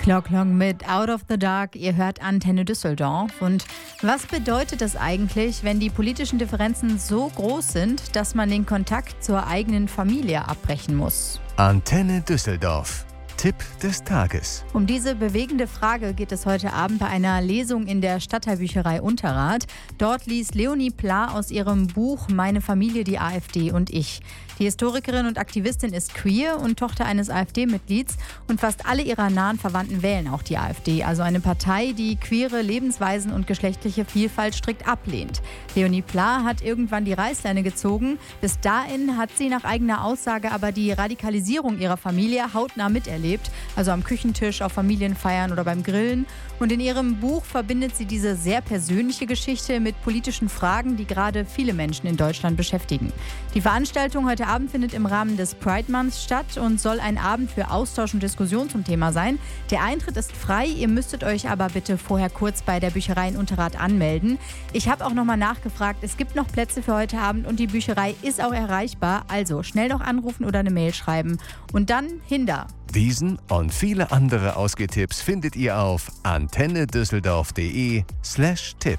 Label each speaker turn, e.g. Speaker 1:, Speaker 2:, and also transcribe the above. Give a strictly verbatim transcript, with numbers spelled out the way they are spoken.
Speaker 1: Clock Long mit Out of the Dark. Ihr hört Antenne Düsseldorf. Und was bedeutet das eigentlich, wenn die politischen Differenzen so groß sind, dass man den Kontakt zur eigenen Familie abbrechen muss?
Speaker 2: Antenne Düsseldorf. Tipp des Tages.
Speaker 1: Um diese bewegende Frage geht es heute Abend bei einer Lesung in der Stadtteilbücherei Unterrath. Dort liest Leonie Pla aus ihrem Buch Meine Familie, die AfD und ich. Die Historikerin und Aktivistin ist queer und Tochter eines AfD-Mitglieds und fast alle ihrer nahen Verwandten wählen auch die AfD, also eine Partei, die queere Lebensweisen und geschlechtliche Vielfalt strikt ablehnt. Leonie Pla hat irgendwann die Reißleine gezogen. Bis dahin hat sie nach eigener Aussage aber die Radikalisierung ihrer Familie hautnah miterlebt, also am Küchentisch, auf Familienfeiern oder beim Grillen. Und in ihrem Buch verbindet sie diese sehr persönliche Geschichte mit politischen Fragen, die gerade viele Menschen in Deutschland beschäftigen. Die Veranstaltung heute Abend findet im Rahmen des Pride Months statt und soll ein Abend für Austausch und Diskussion zum Thema sein. Der Eintritt ist frei, ihr müsstet euch aber bitte vorher kurz bei der Bücherei in Unterrath anmelden. Ich habe auch nochmal nachgefragt, es gibt noch Plätze für heute Abend und die Bücherei ist auch erreichbar. Also schnell noch anrufen oder eine Mail schreiben. Und dann hinter.
Speaker 2: Diesen und viele andere Ausgehtipps findet ihr auf antennedüsseldorf.de slash Tipp.